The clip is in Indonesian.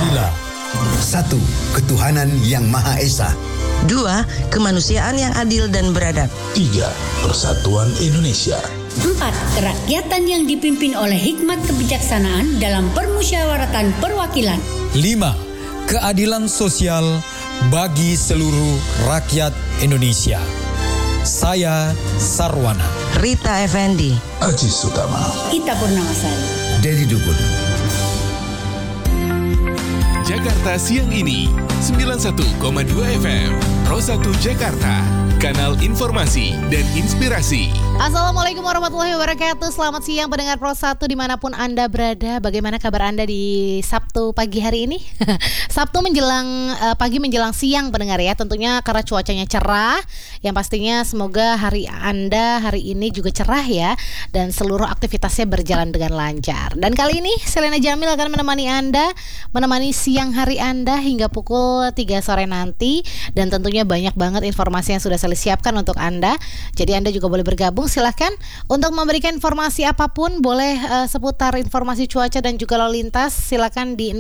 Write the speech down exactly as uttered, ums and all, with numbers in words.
Pancasila. Satu, ketuhanan yang Maha Esa. Dua, kemanusiaan yang adil dan beradab. Tiga, persatuan Indonesia. Empat, kerakyatan yang dipimpin oleh hikmat kebijaksanaan dalam permusyawaratan perwakilan. Lima, keadilan sosial bagi seluruh rakyat Indonesia. Saya Sarwana. Rita Effendi. Aji Sutama. Ita Purnamasari. Dedi Dukun. Jakarta Siang Ini sembilan puluh satu koma dua F M Pro satu Jakarta, kanal informasi dan inspirasi. Assalamualaikum warahmatullahi wabarakatuh. Selamat siang pendengar Pro satu dimanapun Anda berada. Bagaimana kabar Anda di Sabtu pagi hari ini? Sabtu menjelang uh, pagi menjelang siang pendengar ya. Tentunya karena cuacanya cerah. Yang pastinya semoga hari Anda hari ini juga cerah ya, dan seluruh aktivitasnya berjalan dengan lancar. Dan kali ini Selena Jamil akan menemani Anda, menemani siang hari Anda hingga pukul tiga sore nanti. Dan tentunya banyak banget informasi yang sudah saya siapkan untuk Anda. Jadi Anda juga boleh bergabung, silahkan untuk memberikan informasi apapun. Boleh uh, seputar informasi cuaca dan juga lalu lintas, silahkan di